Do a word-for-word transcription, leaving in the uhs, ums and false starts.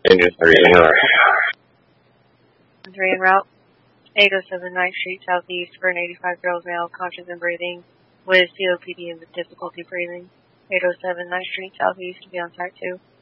Engine three en route. three en route. eight oh seven ninth Street Southeast for an eighty-five-year-old male, conscious and breathing, with C O P D and with difficulty breathing. eight oh seven ninth Street Southeast to be on site two.